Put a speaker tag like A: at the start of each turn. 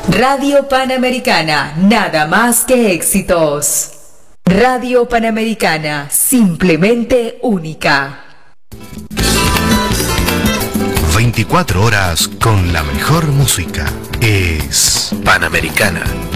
A: Radio Panamericana, nada más que éxitos. Radio Panamericana, simplemente única.
B: 24 horas con la mejor música. Es Panamericana.